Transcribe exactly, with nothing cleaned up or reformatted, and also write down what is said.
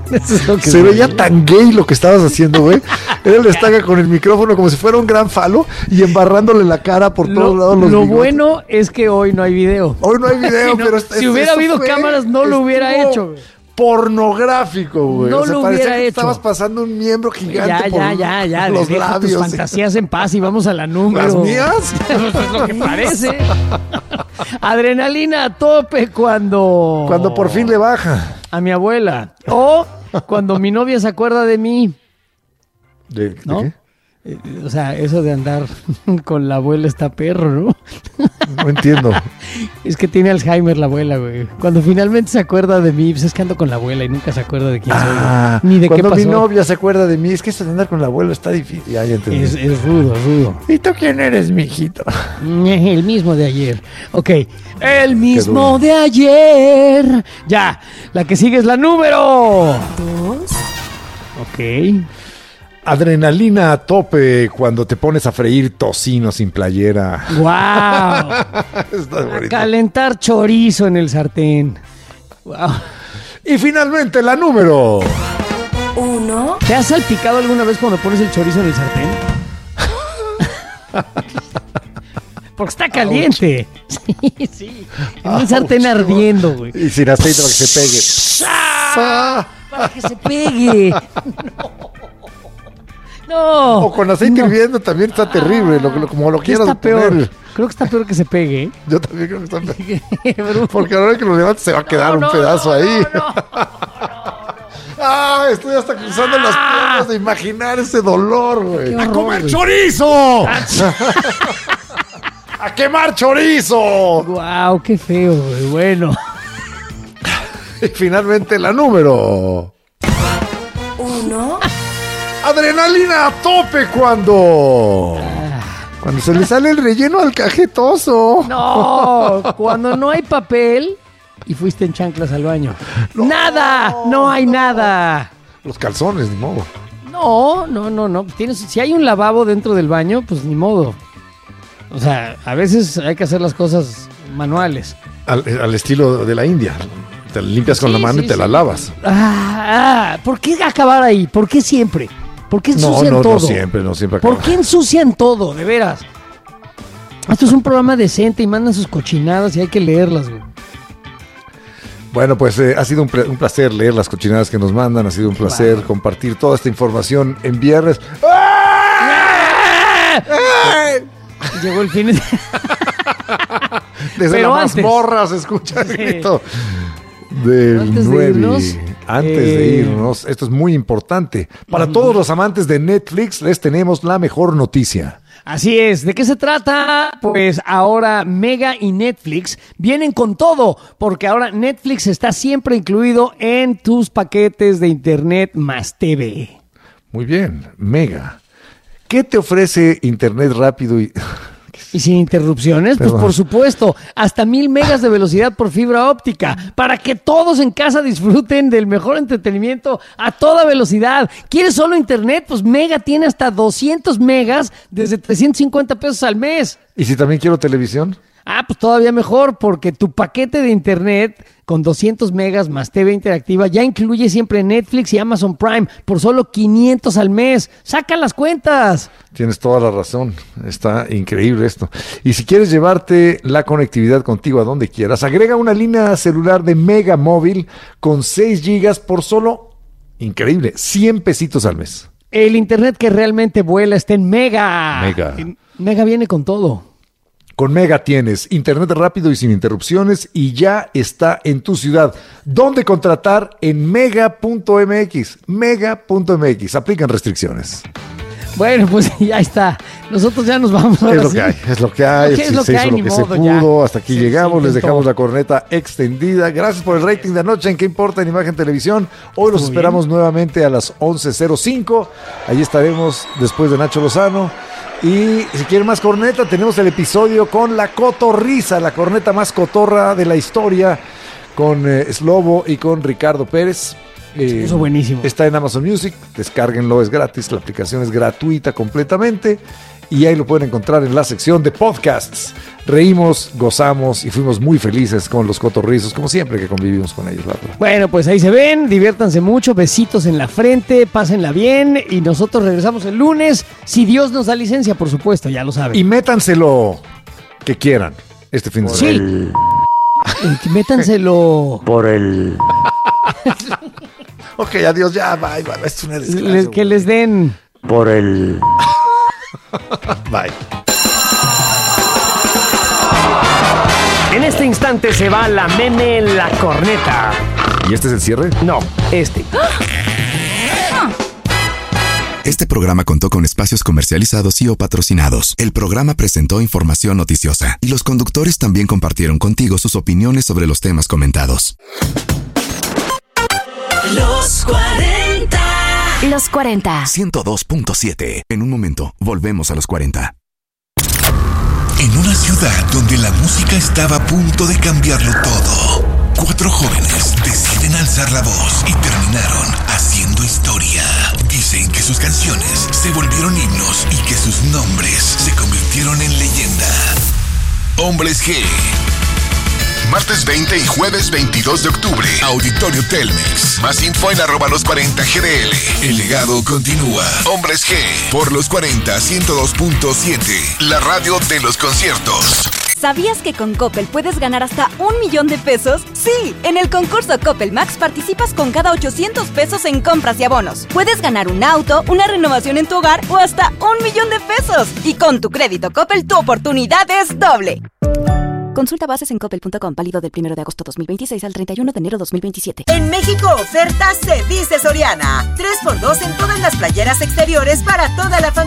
Eso es lo que se veía tan gay lo que estabas haciendo, güey. Era el estaca con el micrófono como si fuera un gran falo y embarrándole la cara por todos lo, lados los Lo bigotes. bueno es que hoy no hay video. Hoy no hay video, si no, pero... Si hubiera habido cámaras, no lo hubiera hecho, güey. Pornográfico, güey. No o sea, lo parecía hubiera que hecho. Estabas pasando un miembro gigante Ya, por ya, ya, ya. los Deja labios. tus fantasías en paz y vamos a la número. ¿Las mías? Eso es lo que parece. Adrenalina a tope cuando... Cuando por fin le baja. A mi abuela. O cuando mi novia se acuerda de mí. ¿De, ¿No? ¿de qué? Eh, O sea, eso de andar con la abuela está perro, ¿no? No entiendo. Es que tiene Alzheimer la abuela, güey. Cuando finalmente se acuerda de mí, pues es que ando con la abuela y nunca se acuerda de quién Ah, soy. Ni de qué cuando pasó. mi novia se acuerda de mí, es que eso de andar con el abuelo está difícil. Ya, ya entendí. Es, es rudo, rudo. ¿Y tú quién eres, mijito? El mismo de ayer. Ok. El mismo duro. de ayer. Ya. La que sigue es la número Dos. Ok. Adrenalina a tope cuando te pones a freír tocino sin playera. Wow. Está bonito. Calentar chorizo en el sartén. Wow. Y finalmente la número. Uno. ¿Te has salpicado alguna vez cuando pones el chorizo en el sartén? Porque está caliente. Sí, sí. En un sartén Ouch, ardiendo, güey. Y sin aceite para que se pegue. ¡Ah! Para que se pegue. No. O con aceite no. hirviendo también está terrible, lo, lo- como lo ¿Qué quieras está poner. peor? Creo que está peor que se pegue. Yo también creo que está peor. Pero- Porque ahora que lo levantes se va a quedar No, no, un pedazo no, ahí. no, no. Ah, estoy hasta cruzando las piernas de imaginar ese dolor, güey. Qué ¡A horror, comer güey. chorizo! ¡A quemar chorizo! Guau, qué feo, güey. Bueno. Y finalmente la número. Uno. Adrenalina a tope cuando... Cuando se le sale el relleno al cajetoso. No, cuando no hay papel y fuiste en chanclas al baño. Nada, no hay nada. Los calzones, ni modo. No, no, no, no. Tienes, si hay un lavabo dentro del baño, pues ni modo. O sea, a veces hay que hacer las cosas manuales. Al, al estilo de la India. Te la limpias con Sí, la mano sí, y te sí. la lavas. Ah, ah, ¿por qué acabar ahí? ¿Por qué siempre? ¿Por qué No, ensucian no, todo? no siempre, no siempre ¿Por acaba. qué ensucian todo, de veras? Esto es un programa decente y mandan sus cochinadas y hay que leerlas, güey. Bueno, pues eh, ha sido un, pl- un placer leer las cochinadas que nos mandan. Ha sido un placer Wow. compartir toda esta información en viernes. ¡Ay! Llegó el fin de... Desde Pero la antes. mazmorra se escucha el Sí. grito del Antes de nueve. irnos, Antes de eh, irnos, esto es muy importante. Para todos los amantes de Netflix, les tenemos la mejor noticia. Así es, ¿de qué se trata? Pues ahora Mega y Netflix vienen con todo, porque ahora Netflix está siempre incluido en tus paquetes de internet más T V. Muy bien, Mega. ¿Qué te ofrece internet rápido y... Y sin interrupciones, pues Perdón. por supuesto, hasta mil megas de velocidad por fibra óptica, para que todos en casa disfruten del mejor entretenimiento a toda velocidad. ¿Quieres solo internet? Pues Mega tiene hasta doscientos megas desde trescientos cincuenta pesos al mes. ¿Y si también quiero televisión? Ah, pues todavía mejor, porque tu paquete de internet con doscientos megas más T V interactiva ya incluye siempre Netflix y Amazon Prime por solo quinientos al mes. ¡Saca las cuentas! Tienes toda la razón. Está increíble esto. Y si quieres llevarte la conectividad contigo a donde quieras, agrega una línea celular de Mega Móvil con seis gigas por solo, increíble, cien pesitos al mes. El internet que realmente vuela está en Mega. Mega. Mega viene con todo. Con Mega tienes internet rápido y sin interrupciones y ya está en tu ciudad. ¿Dónde contratar? En mega punto m x. mega punto m x. Aplican restricciones. Bueno, pues ya está. Nosotros ya nos vamos ahora Es lo sí. que hay, es lo que hay. ¿Qué es Sí, lo se que hizo hay? lo Ni que se modo, ya. pudo. Hasta aquí Se- llegamos. se Les intentó. dejamos la corneta extendida. Gracias por el rating de anoche en ¿Qué importa en Imagen Televisión? Hoy los Muy esperamos nuevamente a las once cero cinco. Allí estaremos después de Nacho Lozano. Y si quieren más corneta, tenemos el episodio con la cotorriza, la corneta más cotorra de la historia, con eh, Slobo y con Ricardo Pérez. Eh, Eso buenísimo. Está en Amazon Music, descárguenlo, es gratis, la aplicación es gratuita completamente. y ahí lo pueden encontrar en la sección de podcasts. Reímos, gozamos y fuimos muy felices con los cotorrizos, como siempre que convivimos con ellos, la verdad. Bueno, pues ahí se ven, diviértanse mucho, besitos en la frente, pásenla bien y nosotros regresamos el lunes, si Dios nos da licencia, por supuesto, ya lo saben. Y métanselo que quieran este fin de Sí. semana. Y métanselo. Por el... Ok, adiós, ya, bye, bye. Es una desgracia, Les- que les den. Por el... Bye. En este instante se va la meme la corneta. ¿Y este es el cierre? No, este. Este programa contó con espacios comercializados y o patrocinados. El programa presentó información noticiosa y los conductores también compartieron contigo sus opiniones sobre los temas comentados. Los cuarenta. Los cuarenta. ciento dos punto siete. En un momento, volvemos a los cuarenta. En una ciudad donde la música estaba a punto de cambiarlo todo, cuatro jóvenes deciden alzar la voz y terminaron haciendo historia. Dicen que sus canciones se volvieron himnos y que sus nombres se convirtieron en leyenda. Hombres G. Martes veinte y jueves veintidós de octubre. Auditorio Telmex. Más info en arroba los cuarenta G D L. El legado continúa. Hombres G. Por los cuarenta, ciento dos punto siete. La radio de los conciertos. ¿Sabías que con Coppel puedes ganar hasta un millón de pesos? Sí, en el concurso Coppel Max participas con cada ochocientos pesos en compras y abonos. Puedes ganar un auto, una renovación en tu hogar o hasta un millón de pesos. Y con tu crédito Coppel, tu oportunidad es doble. Consulta bases en coppel punto com, válido del primero de agosto dos mil veintiséis al treinta y uno de enero dos mil veintisiete. En México oferta se dice Soriana. tres por dos en todas las playeras exteriores para toda la familia.